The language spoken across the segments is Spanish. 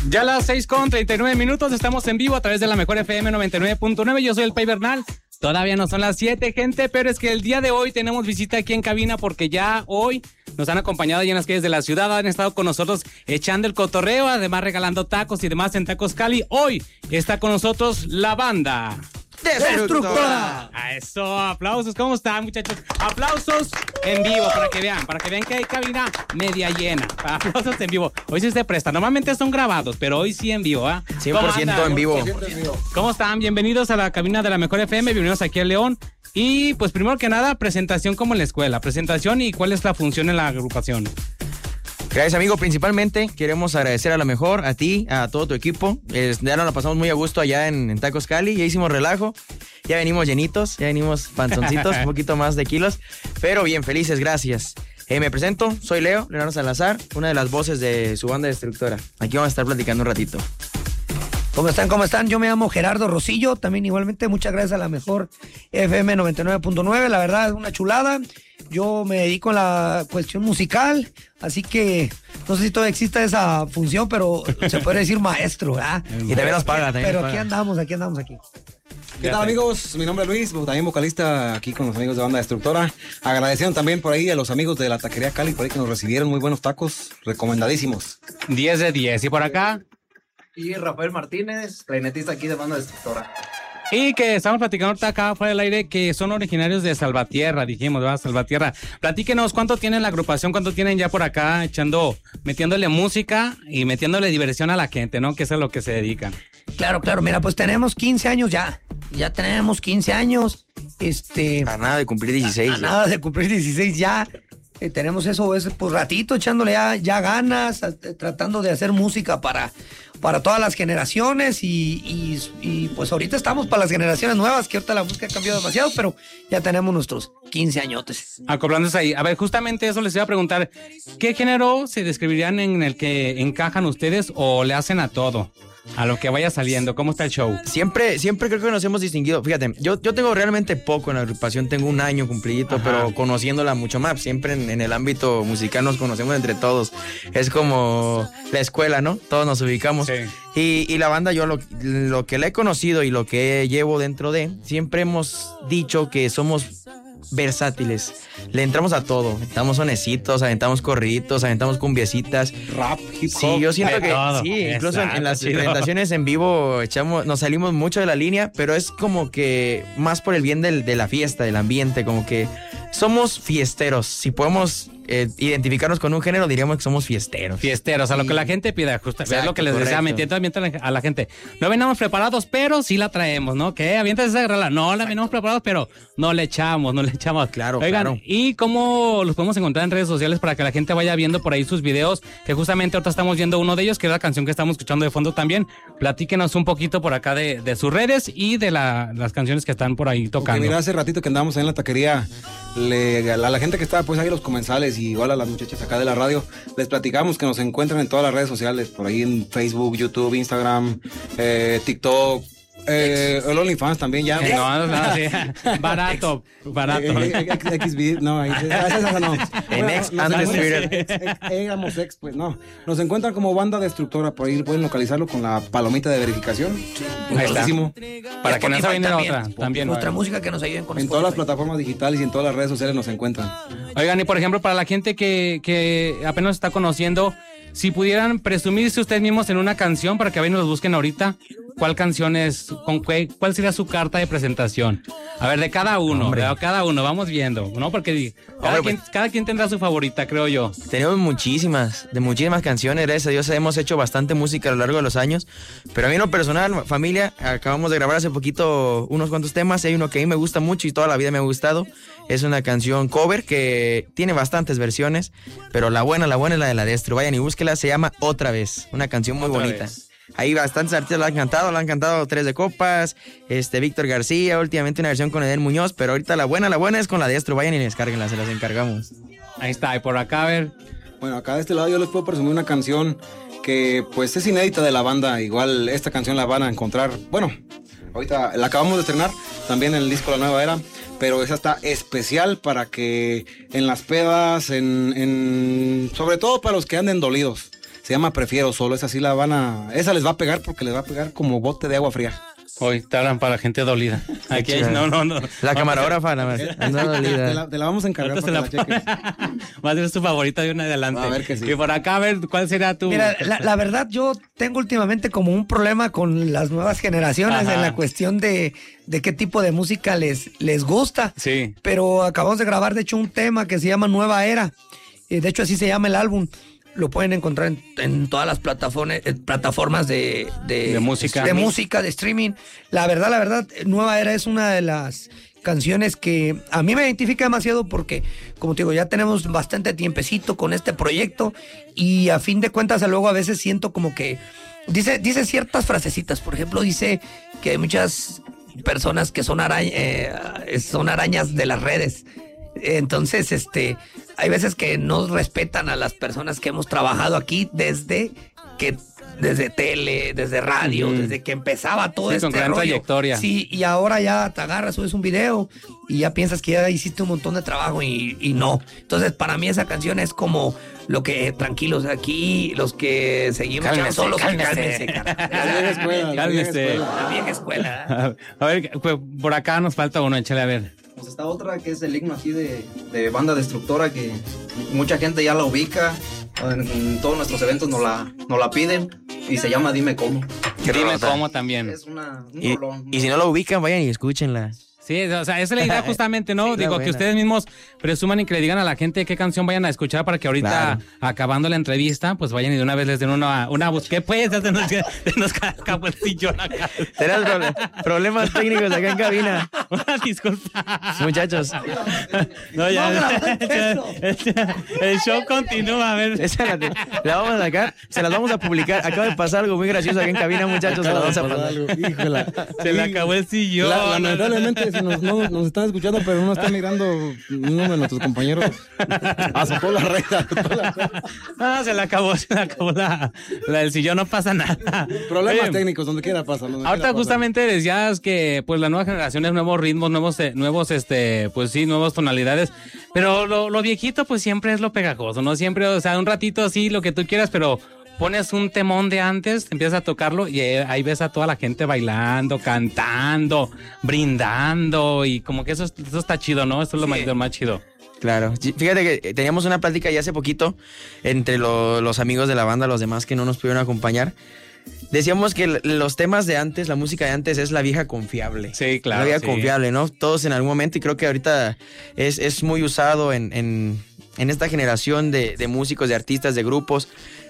Ya a las 6:39 estamos en vivo a través de la mejor FM 99.9. Yo soy el Pay Bernal. Todavía no son las 7, gente, pero es que el día de hoy tenemos visita aquí en cabina porque ya hoy nos han acompañado allá en las calles de la ciudad, han estado con nosotros echando el cotorreo, además regalando tacos y demás en Tacos Cali. Hoy está con nosotros la banda Destructora. A eso, aplausos, ¿cómo están, muchachos? Aplausos en vivo para que vean que hay cabina media llena. Aplausos en vivo. Hoy sí se presta, normalmente son grabados, pero hoy sí en vivo, ¿ah? 100% en vivo. ¿Cómo están? Bienvenidos a la cabina de la mejor FM, bienvenidos aquí a León. Y pues primero que nada, presentación como en la escuela, presentación y cuál es la función en la agrupación. Gracias, amigo. Principalmente queremos agradecer a la mejor, a ti, a todo tu equipo. Ya nos la pasamos muy a gusto allá en Tacos Cali. Ya hicimos relajo. Ya venimos llenitos, ya venimos panzoncitos, un poquito más de kilos. Pero bien, felices, gracias. Me presento, soy Leonardo Salazar, una de las voces de su banda Destructora. Aquí vamos a estar platicando un ratito. ¿Cómo están? ¿Cómo están? Yo me llamo Gerardo Rosillo, también igualmente muchas gracias a la mejor FM 99.9, la verdad es una chulada. Yo me dedico a la cuestión musical, así que no sé si todavía existe esa función, pero se puede decir maestro, ¿verdad? Y también nos paga, también. Pero nos aquí paga. andamos aquí. ¿Qué tal, amigos? Mi nombre es Luis, también vocalista aquí con los amigos de Banda Destructora. Agradeciendo también por ahí a los amigos de la Taquería Cali, por ahí que nos recibieron muy buenos tacos, recomendadísimos. 10 de 10. ¿Y por acá? Y Rafael Martínez, clarinetista aquí de Banda Destructora. Y que estamos platicando ahorita acá fuera del aire que son originarios de Salvatierra, dijimos, ¿verdad? Salvatierra. Platíquenos cuánto tienen la agrupación, cuánto tienen ya por acá metiéndole música y metiéndole diversión a la gente, ¿no? Que es a lo que se dedican. Claro, mira, pues tenemos 15 años ya tenemos 15 años, A nada de cumplir 16. a nada de cumplir 16 ya. Tenemos eso, pues ratito echándole ya ganas, tratando de hacer música para todas las generaciones y pues ahorita estamos para las generaciones nuevas, que ahorita la música ha cambiado demasiado, pero ya tenemos nuestros 15 añotes. Acoplándose ahí. A ver, justamente eso les iba a preguntar. ¿Qué género se describirían en el que encajan ustedes o le hacen a todo? A lo que vaya saliendo, ¿cómo está el show? Siempre creo que nos hemos distinguido. Fíjate, yo tengo realmente poco en la agrupación, tengo un año cumplidito, pero conociéndola mucho más. Siempre en el ámbito musical nos conocemos entre todos. Es como la escuela, ¿no? Todos nos ubicamos. Sí. Y la banda, yo lo que la he conocido y lo que llevo dentro de, siempre hemos dicho que somos versátiles. Le entramos a todo. Aventamos sonecitos, aventamos corriditos, aventamos cumbiecitas. Rap, hip hop. Sí, yo siento que todo. sí, incluso en las chido. presentaciones en vivo nos salimos mucho de la línea, pero es como que más por el bien de la fiesta, del ambiente, como que somos fiesteros. Si podemos identificarnos con un género, diríamos que somos fiesteros. Fiesteros, a lo que la gente pida, justo, es lo que les decía, metiendo a la gente. No venimos preparados, pero sí la traemos, ¿no? ¿Qué? Avientas esa guerra. No la venimos preparados, pero no le echamos. Claro, Oigan, claro. ¿y cómo los podemos encontrar en redes sociales para que la gente vaya viendo por ahí sus videos? Que justamente ahorita estamos viendo uno de ellos, que es la canción que estamos escuchando de fondo también. Platíquenos un poquito por acá de sus redes y de las canciones que están por ahí tocando. Porque mira, hace ratito que andábamos ahí en la taquería, a la gente que estaba pues ahí, los comensales y igual a las muchachas acá de la radio, les platicamos que nos encuentran en todas las redes sociales, por ahí en Facebook, YouTube, Instagram, TikTok, el OnlyFans también ya. No, sí. Barato. XB, no, esa no. En X, antes Twitter. Éramos ex, pues no. Nos encuentran como Banda Destructora, por ahí pueden localizarlo con la palomita de verificación. Ahí está. Importantísimo. Para que no se vayan a también, otra. También. Nuestra música que nos ayuden con En todas las Spotify. plataformas digitales y en todas las redes sociales nos encuentran. Oigan, y por ejemplo, para la gente que apenas está conociendo, si pudieran presumirse ustedes mismos en una canción para que vayan y los busquen ahorita, ¿cuál canción es? ¿Cuál sería su carta de presentación? A ver, de cada uno, vamos viendo, ¿no? Porque cada quien tendrá su favorita, creo yo. Tenemos muchísimas canciones, gracias a Dios hemos hecho bastante música a lo largo de los años, pero a mí en lo personal, familia, acabamos de grabar hace poquito unos cuantos temas, hay uno que a mí me gusta mucho y toda la vida me ha gustado, es una canción cover que tiene bastantes versiones, pero la buena es la de la Destru, vayan y búsquela, se llama Otra Vez, una canción muy bonita. Ahí bastantes artistas la han cantado Tres de Copas, Víctor García, últimamente una versión con Edel Muñoz, pero ahorita la buena es con la Destru, vayan y descárguenla, se las encargamos. Ahí está, y por acá, a ver. Bueno, acá de este lado yo les puedo presumir una canción que pues es inédita de la banda, igual esta canción la van a encontrar, bueno, ahorita la acabamos de estrenar, también en el disco La Nueva Era, pero esa está especial para que en las pedas, sobre todo para los que anden dolidos. Se llama Prefiero Solo. Esa sí esa les va a pegar porque les va a pegar como bote de agua fría. Hoy te hablan para gente dolida. Aquí no. La camarógrafa, nada más. Anda dolida. Te la vamos a encargar para que la cheques. Va a ser tu favorita de una adelante. A ver que sí. Y por acá, a ver, ¿cuál será tu...? Mira, la verdad, yo tengo últimamente como un problema con las nuevas generaciones en la cuestión de qué tipo de música les gusta. Sí. Pero acabamos de grabar, de hecho, un tema que se llama Nueva Era. De hecho, así se llama el álbum. Lo pueden encontrar en todas las plataformas de música. De música, de streaming. La verdad, Nueva Era es una de las canciones que a mí me identifica demasiado porque, como te digo, ya tenemos bastante tiempecito con este proyecto y a fin de cuentas luego a veces siento como que dice ciertas frasecitas. Por ejemplo, dice que hay muchas personas que son arañas de las redes. Entonces, hay veces que no respetan a las personas que hemos trabajado aquí desde tele, desde radio, desde que empezaba todo con gran trayectoria. Sí, y ahora ya te agarras, subes un video y ya piensas que ya hiciste un montón de trabajo y no. Entonces, para mí esa canción es como lo que, tranquilos, aquí los que seguimos solos, cálmense. La vieja escuela. A ver, pues, por acá nos falta uno, échale a ver. Pues está otra que es el himno aquí de Banda Destructora, que mucha gente ya la ubica. En todos nuestros eventos nos la piden y se llama Dime Cómo. Dime Cómo también. Es un rolón. Y si no lo ubican, vayan y escúchenla. Sí, o sea, esa es la idea justamente, ¿no? Sí, digo, buena. Que ustedes mismos presuman y que le digan a la gente qué canción vayan a escuchar para que ahorita, acabando la entrevista, pues vayan y de una vez les den una voz. ¿Qué pues? Ya se nos acabó el sillón acá. Tenemos problemas técnicos acá en cabina. Una disculpa. Muchachos. No, ya. El show continúa, a ver. Esa la vamos a sacar, se las vamos a publicar. Acaba de pasar algo muy gracioso acá en cabina, muchachos. Se las vamos a pasar. Híjole. Se le acabó el sillón. Lamentablemente nos están escuchando, pero no está mirando uno de nuestros compañeros. Azotó la red. Se le acabó la del sillón, no pasa nada. Problemas Oye, técnicos, donde quiera pasa. Ahorita justamente decías que pues la nueva generación es nuevos ritmos, nuevos pues sí, nuevas tonalidades, pero lo viejito pues siempre es lo pegajoso, ¿no? Siempre, o sea, un ratito así, lo que tú quieras, pero pones un temón de antes, empiezas a tocarlo y ahí ves a toda la gente bailando, cantando, brindando y como que eso está chido, ¿no? Eso es lo más chido. Claro. Fíjate que teníamos una plática ya hace poquito entre los amigos de la banda, los demás que no nos pudieron acompañar. Decíamos que los temas de antes, la música de antes es la vieja confiable. Sí, claro. La vieja sí. confiable, ¿no? Todos en algún momento, y creo que ahorita es muy usado en esta generación de músicos, de artistas, de grupos.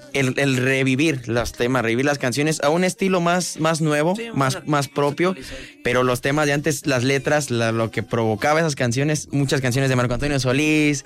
El revivir los temas, revivir las canciones a un estilo más nuevo, Sí, más propio, pero los temas de antes, las letras, lo que provocaba esas canciones, muchas canciones de Marco Antonio Solís,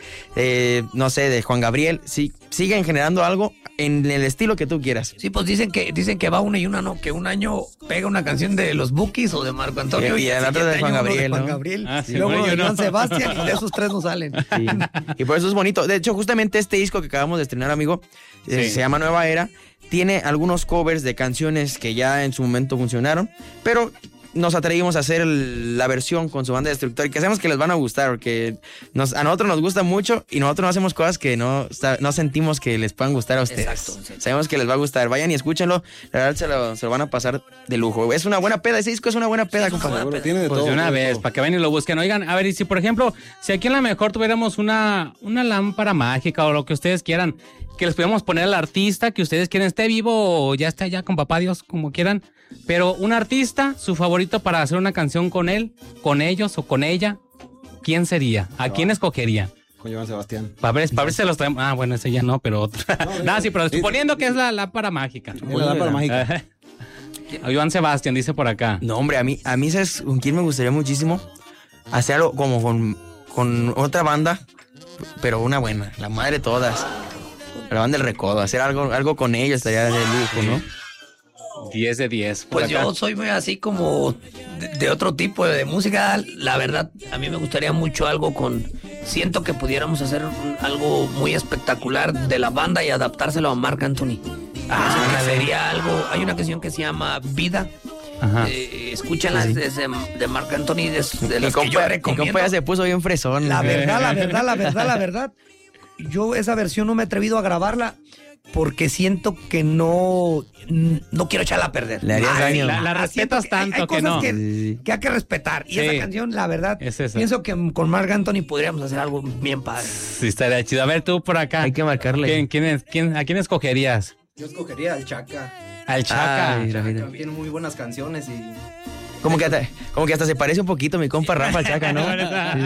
no sé, de Juan Gabriel, sí, siguen generando algo en el estilo que tú quieras. Sí, pues dicen que va una y una, ¿no? Que un año pega una canción de los Bookies o de Marco Antonio Y el otro de Juan Gabriel, ¿no? Y luego bueno, de yo Juan no. Sebastián, y de esos tres no salen. Sí. Y por eso es bonito. De hecho, justamente este disco que acabamos de estrenar, amigo, se llama Nueva Era, tiene algunos covers de canciones que ya en su momento funcionaron, pero nos atrevimos a hacer la versión con su Banda Destructora, que sabemos que les van a gustar, porque a nosotros nos gusta mucho y nosotros no hacemos cosas que no sentimos que les puedan gustar a ustedes. Exacto. Sabemos que les va a gustar. Vayan y escúchenlo. La verdad se lo van a pasar de lujo. Es una buena peda. Ese disco es una buena peda, compadre. Seguro, tiene de Pues todo. de una todo, vez, todo. para que vayan y lo busquen. Oigan, a ver, y si por ejemplo, si aquí en La Mejor tuviéramos una lámpara mágica o lo que ustedes quieran, que les pudiéramos poner al artista que ustedes quieren, esté vivo o ya esté allá con papá Dios, como quieran, pero un artista, su favorito para hacer una canción con él, con ellos o con ella, ¿quién sería? ¿A quién escogería? Con Joan Sebastián. Para ver si se los traemos. Ah, bueno, ese ya no, pero otra. No, sí, pero suponiendo que es la lámpara mágica. Es la lámpara mágica. Joan Sebastián dice por acá. No, hombre, a mí ¿sabes con quién me gustaría muchísimo? Hacer algo como con otra banda, pero una buena, la madre de todas. La banda del Recodo, hacer algo con ellos estaría de lujo, ¿no? 10 de 10. por Pues acá. yo soy muy así como de otro tipo de música. La verdad, a mí me gustaría mucho algo siento que pudiéramos hacer algo muy espectacular de la banda y adaptárselo a Marc Anthony. Sería algo. Hay una canción que se llama Vida. Ajá. Escúchanla, Sí. de Marc Anthony, de Mi las que yo compa recomiendo. ya se puso bien fresón. La verdad, yo esa versión no me he atrevido a grabarla porque siento que no quiero echarla a perder. Le harías daño. La respetas Siento tanto hay que cosas no. que hay que respetar. Y Sí. esa canción, la verdad, Es esa. pienso que con Marc Anthony podríamos hacer algo bien padre. Sí, estaría chido. A ver, tú por acá. Hay que marcarle. ¿A quién escogerías? Yo escogería al Chaca. Al Chaca. Ay, Rafita. Tiene muy buenas canciones y Como que hasta se parece un poquito mi compa Rafa al Chaca, ¿no?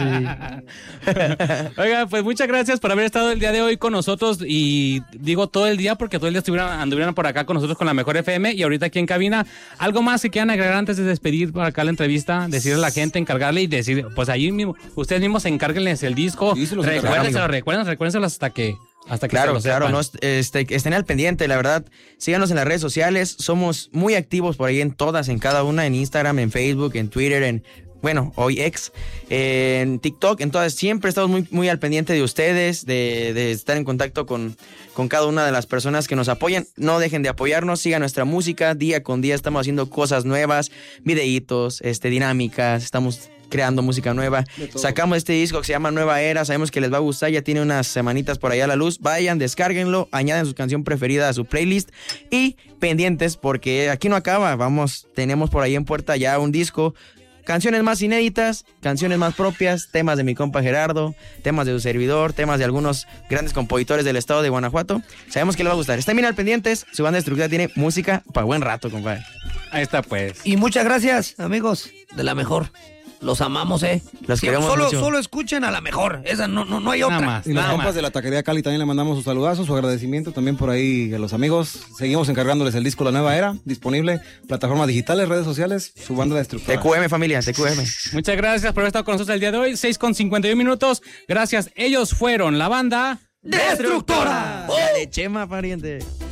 Oiga, pues muchas gracias por haber estado el día de hoy con nosotros y digo todo el día porque todo el día anduvieron por acá con nosotros con la Mejor FM y ahorita aquí en cabina. ¿Algo más que quieran agregar antes de despedir por acá la entrevista? Decirle a la gente, encargarle y decir, pues ahí mismo, ustedes mismos encárguenles el disco. Sí, se los Recuérdenselos hasta que Claro, se lo claro, sepan. no, estén al pendiente, la verdad. Síganos en las redes sociales, somos muy activos por ahí en todas, en cada una, en Instagram, en Facebook, en Twitter, hoy ex, en TikTok, entonces siempre estamos muy, muy al pendiente de ustedes, de estar en contacto con cada una de las personas que nos apoyan. No dejen de apoyarnos, sigan nuestra música, día con día estamos haciendo cosas nuevas, videitos, dinámicas, estamos creando música nueva. Sacamos este disco que se llama Nueva Era, sabemos que les va a gustar, ya tiene unas semanitas por allá a la luz. Vayan, descárguenlo, añaden su canción preferida a su playlist y pendientes porque aquí no acaba, tenemos por ahí en puerta ya un disco, canciones más inéditas, canciones más propias, temas de mi compa Gerardo, temas de su servidor, temas de algunos grandes compositores del estado de Guanajuato. Sabemos que les va a gustar. Estén bien al pendientes, su banda Destructora tiene música para buen rato, compadre. Ahí está pues. Y muchas gracias, amigos de La Mejor. Los amamos, Los queremos mucho. Solo escuchen a La Mejor. Esa no hay otra. Nada más. Y los compas de la taquería Cali también le mandamos sus saludazos, su agradecimiento también por ahí a los amigos. Seguimos encargándoles el disco La Nueva Era, disponible, plataformas digitales, redes sociales, su banda Destructora. TQM, familia, TQM. Muchas gracias por haber estado con nosotros el día de hoy. 6:51 minutos. Gracias. Ellos fueron la banda ¡Destructora! La de Chema, pariente.